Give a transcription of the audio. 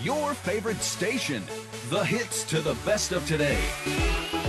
your favorite station. The hits to the best of today.